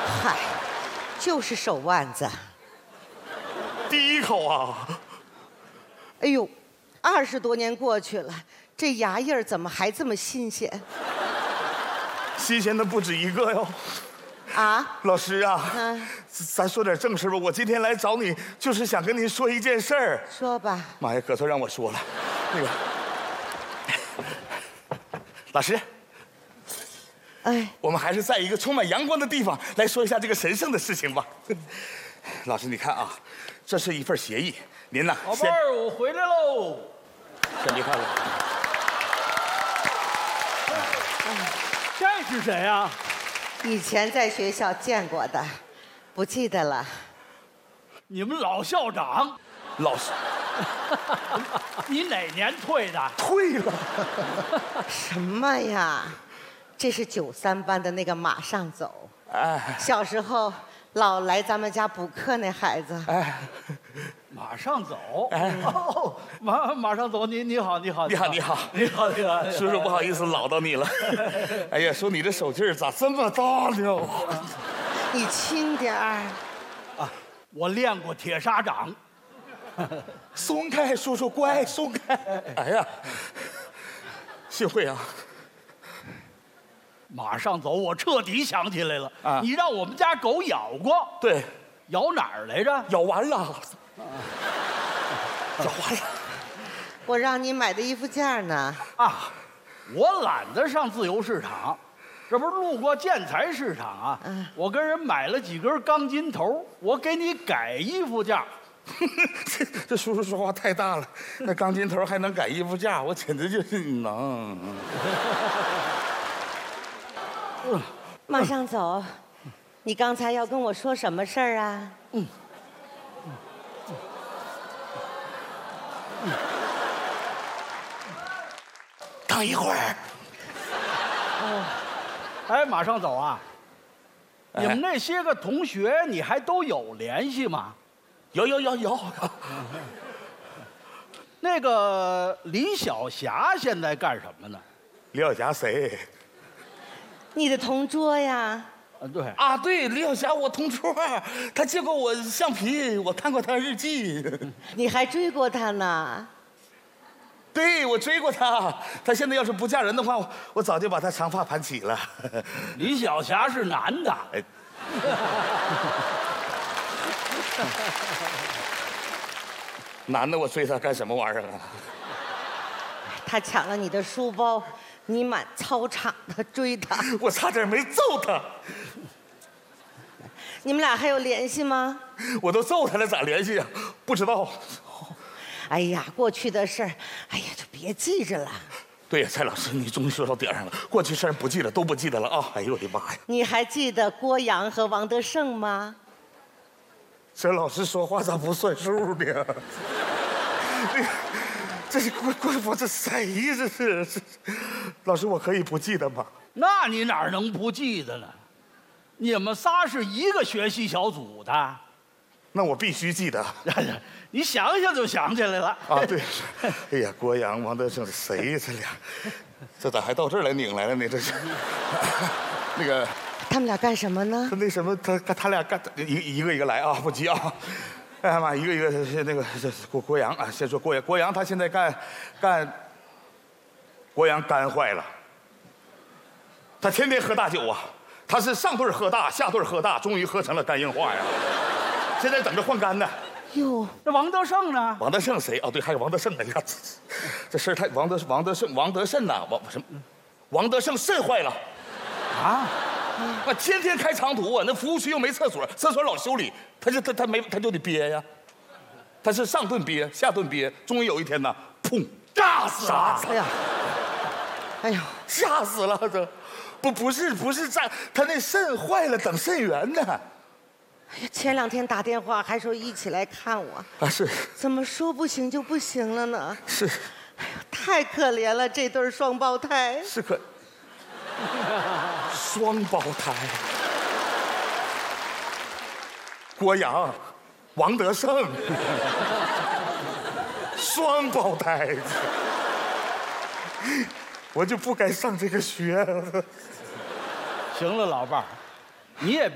嗨，就是手腕子。 第一口啊！ 哎呦，20多年过去了，这牙印儿怎么还这么新鲜？ 新鲜的不止一个哟。 啊？ 老师啊，咱说点正事吧。我今天来找你，就是想跟您说一件事儿。 说吧。 妈呀，可算让我说了。那个，老师， 哎， 我们还是在一个充满阳光的地方来说一下这个神圣的事情吧。老师，你看啊，这是一份协议，您呢？ 宝贝儿，我回来喽。 先别看了。 这是谁啊？ 以前在学校见过的，不记得了。 你们老校长。 老师， 你哪年退的？ 退了。 什么呀？这是93班的那个马上走。 哎， 小时候老来咱们家补课那孩子。 哎， 马上走。 哎， 哦，马上走。你好。 你好。叔叔，不好意思唠叨你了。哎呀，说你这手劲儿咋这么大呢？ 你轻点儿。 啊，我练过铁砂掌。 松开，叔叔，乖，松开。哎呀，幸会啊。 马上走，我彻底想起来了。 啊， 你让我们家狗咬过。 对， 咬哪儿来着？ 咬完了。咬完了。 我让你买的衣服架呢。 啊，我懒得上自由市场，这不是路过建材市场啊？我跟人买了几根钢筋头，我给你改衣服架。 这叔叔说话太大了，那钢筋头还能改衣服架，我简直就是能。 马上走，你刚才要跟我说什么事儿啊？ 等一会儿。 哎，马上走啊！ 哎你们那些个同学，你还都有联系吗？ 有。 那个李晓霞现在干什么呢？ 李晓霞谁？ 你的同桌呀。 对啊，对，李晓霞我同桌，她借过我橡皮，我看过她日记。 你还追过他呢？ 对，我追过她，她现在要是不嫁人的话，我早就把她长发盘起了。 李晓霞是男的。 哎，男的我追她干什么玩意儿啊？ 他抢了你的书包，你满操场的追他。 我差点没揍她。 你们俩还有联系吗？ 我都揍她了，咋联系啊？不知道。 哎呀，过去的事儿，哎呀，就别记着了。 对呀，蔡老师，你终于说到点上了。过去事儿不记得，都不记得了啊！哎呦我的妈呀！ 你还记得郭阳和王德胜吗？ 这老师说话咋不算数呢？这是我这谁呀？这是老师，我可以不记得吗？ 那你哪能不记得呢？你们仨是一个学习小组的。 那我必须记得。 你想想就想起来了啊！对，哎呀，郭阳、王德胜，谁呀？这俩，这咋还到这儿来拧来了呢？这是，那个， 他们俩干什么呢？ 那什么，他俩干一个一个来啊，不急啊。哎呀妈，一个一个那个郭阳啊，先说郭阳他现在郭阳肝坏了，他天天喝大酒啊，他是上顿喝大，下顿喝大，终于喝成了肝硬化呀，现在等着换肝呢。 哟， 那王德胜呢？ 王德胜谁？哦，对，还有王德胜呢。你看，这事儿太王德胜呐，王德胜肾坏了， 啊， 那天天开长途啊，那服务区又没厕所，厕所老修理，他就得憋呀，他是上顿憋，下顿憋，终于有一天呢，砰，炸死了！ 哎呦， 吓死了！这不是炸，他那肾坏了，等肾源呢。 哎呀，前2天打电话还说一起来看我啊，是， 怎么说不行就不行了呢？ 是， 哎呦，太可怜了，这对双胞胎。 是双胞胎，郭阳、王德胜，双胞胎，我就不该上这个学。 行了，老伴儿，你也